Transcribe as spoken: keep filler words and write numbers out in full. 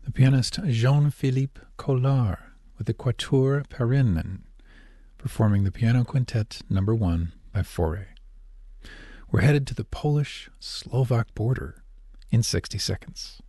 the pianist Jean-Philippe Collard with the Quatuor Perinen, performing the Piano Quintet number one by Fauré. We're headed to the Polish-Slovak border in sixty seconds.